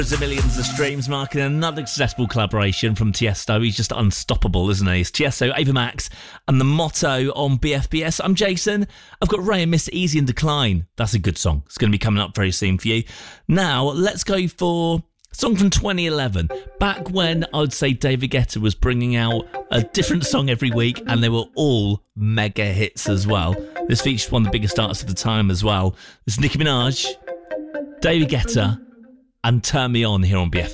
Hundreds of millions of streams, marking another successful collaboration from Tiesto. He's just unstoppable, isn't he? It's Tiesto, Ava Max, and The Motto on BFBS. I'm Jason. I've got Ray and Mr. Easy in Decline. That's a good song. It's going to be coming up very soon for you. Now, let's go for a song from 2011. Back when I would say David Guetta was bringing out a different song every week, and they were all mega hits as well. This featured one of the biggest artists of the time as well. This is Nicki Minaj, David Guetta, and Turn Me On here on BFBS.